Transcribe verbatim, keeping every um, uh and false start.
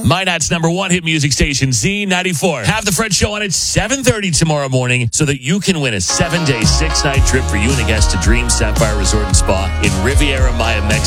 Minot's number one hit music station, Z ninety-four. Have the Fred Show on at seven thirty tomorrow morning so that you can win a seven-day, six-night trip for you and a guest to Dream Sapphire Resort and Spa in Riviera Maya, Mexico.